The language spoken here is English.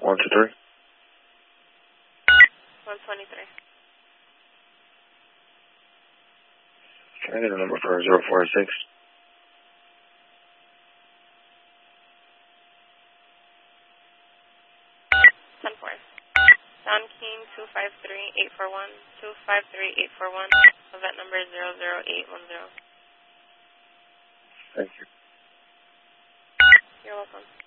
123. 123. Can I get a number for 046? 10-4. Don King, 253-841. 253-841. Event number 00810. Thank you. You're welcome.